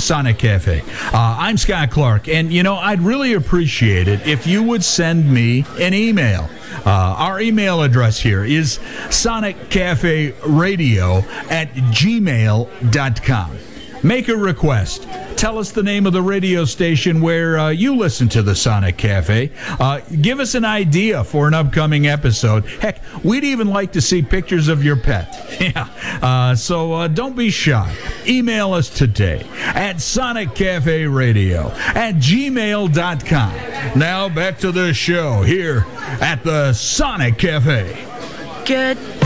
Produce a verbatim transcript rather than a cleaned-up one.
Sonic Cafe. Uh, I'm Scott Clark, and, you know, I'd really appreciate it if you would send me an email. Uh, our email address here is sonic cafe radio at gmail dot com. Make a request. Tell us the name of the radio station where uh, you listen to the Sonic Cafe. Uh, give us an idea for an upcoming episode. Heck, we'd even like to see pictures of your pet. Yeah. Uh, so uh, don't be shy. Email us today at sonic cafe radio at gmail dot com. Now back to the show here at the Sonic Cafe. Good